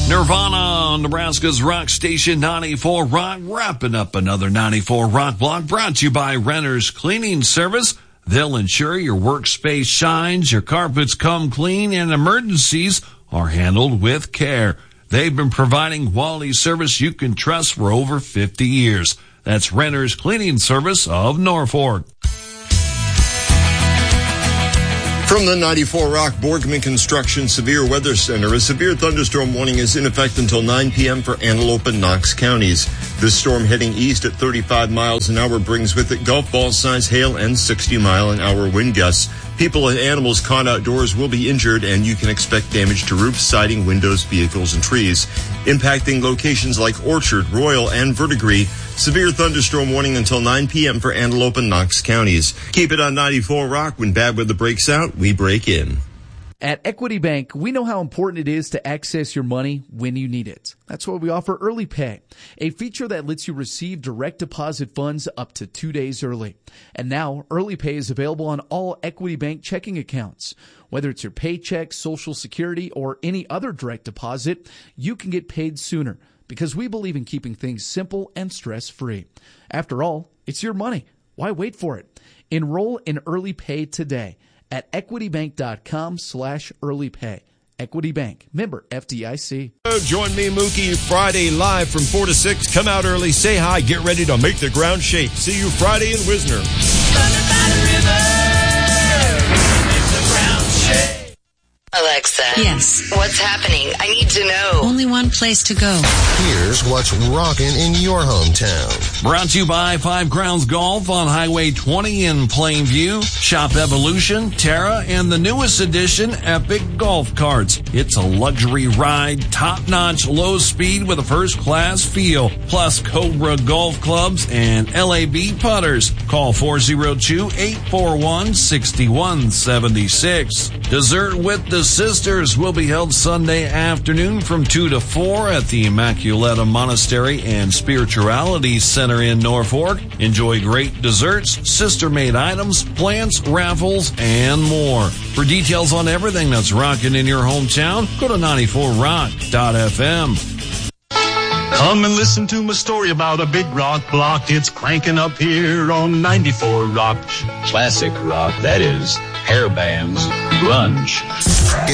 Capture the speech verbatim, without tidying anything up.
Nirvana, Nebraska's rock station ninety-four Rock, wrapping up another ninety-four Rock block brought to you by Renter's Cleaning Service. They'll ensure your workspace shines, your carpets come clean, and emergencies are handled with care. They've been providing quality service you can trust for over fifty years. That's Renter's Cleaning Service of Norfolk. From the ninety-four Rock Borgman Construction Severe Weather Center, a severe thunderstorm warning is in effect until nine p.m. for Antelope and Knox counties. This storm heading east at thirty-five miles an hour brings with it golf ball size hail and sixty mile an hour wind gusts. People and animals caught outdoors will be injured, and you can expect damage to roofs, siding, windows, vehicles, and trees, impacting locations like Orchard, Royal, and Verdigris. Severe thunderstorm warning until nine p.m. for Antelope and Knox counties. Keep it on ninety-four Rock. When bad weather breaks out, we break in. At Equity Bank, we know how important it is to access your money when you need it. That's why we offer Early Pay, a feature that lets you receive direct deposit funds up to two days early. And now, Early Pay is available on all Equity Bank checking accounts. Whether it's your paycheck, Social Security, or any other direct deposit, you can get paid sooner because we believe in keeping things simple and stress-free. After all, it's your money. Why wait for it? Enroll in Early Pay today at equitybank.com slash early pay. Equity Bank, member F D I C. Join me, Mookie, Friday live from four to six. Come out early, say hi, get ready to make the ground shake. See you Friday in Wisner. Running by the river, make the ground shake. Alexa. Yes. What's happening? I need to know. Only one place to go. Here's what's rocking in your hometown. Brought to you by Five Crowns Golf on Highway twenty in Plainview. Shop Evolution, Terra, and the newest edition, Epic Golf Carts. It's a luxury ride, top-notch, low speed with a first-class feel. Plus Cobra Golf Clubs and L A B putters. Call four oh two, eight four one, six one seven six. Dessert with the Sisters will be held Sunday afternoon from two to four at the Immaculata Monastery and Spirituality Center in Norfolk. Enjoy great desserts, sister-made items, plants, raffles, and more. For details on everything that's rocking in your hometown, go to ninety-four rock dot f m. Come and listen to my story about a big rock block. It's cranking up here on ninety-four Rock. Classic rock, that is. Hair bands, grunge.